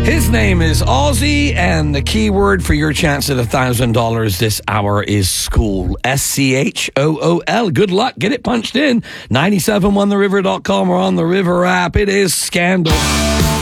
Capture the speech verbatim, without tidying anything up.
His name is Ozzy, and the key word for your chance at one thousand dollars this hour is school. S C H O O L. Good luck. Get it punched in. nine seven one the river dot com or on the River app. It is Scandal.